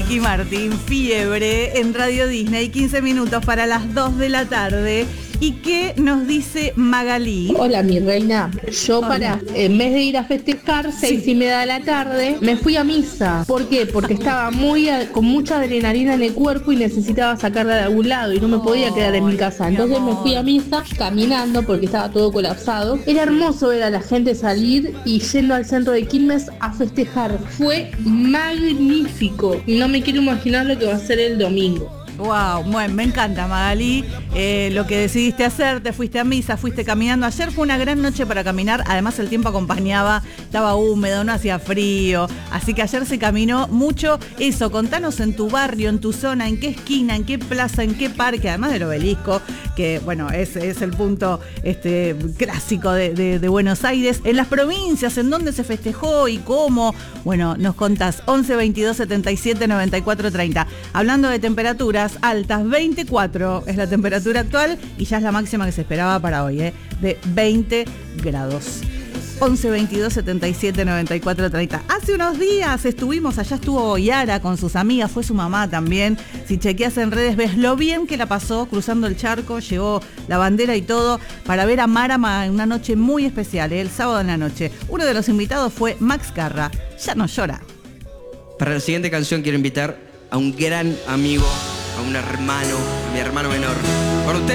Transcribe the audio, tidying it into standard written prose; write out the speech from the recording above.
Ricky Martin, Fiebre, en Radio Disney, 15 minutos para las 2 de la tarde. ¿Y qué nos dice Magalí? Hola, mi reina. Yo en vez de ir a festejar, 6:30 de la tarde, me fui a misa. ¿Por qué? Porque estaba con mucha adrenalina en el cuerpo y necesitaba sacarla de algún lado y no me podía quedar en mi casa. Entonces me fui a misa caminando porque estaba todo colapsado. Era hermoso ver a la gente salir y yendo al centro de Quilmes a festejar. Fue magnífico. Y no me quiero imaginar lo que va a ser el domingo. Wow, bueno, me encanta, Magalí, lo que decidiste hacer, te fuiste a misa, fuiste caminando. Ayer fue una gran noche para caminar, además el tiempo acompañaba, estaba húmedo, no hacía frío, así que ayer se caminó mucho. Eso, contanos en tu barrio, en tu zona, en qué esquina, en qué plaza, en qué parque, además del Obelisco, que bueno, es el punto clásico de Buenos Aires, en las provincias, en dónde se festejó y cómo. Bueno, nos contás, 11 22 77 94 30. Hablando de temperaturas altas, 24 es la temperatura actual y ya es la máxima que se esperaba para hoy, de 20 grados. 11 22 77 94 30. Hace unos días allá estuvo Yara con sus amigas, fue su mamá también. Si chequeas en redes ves lo bien que la pasó cruzando el charco, llevó la bandera y todo para ver a Mara en una noche muy especial, el sábado en la noche. Uno de los invitados fue Max Carra. Ya no llora. Para la siguiente canción quiero invitar a un gran amigo, a un hermano, a mi hermano menor. Por usted.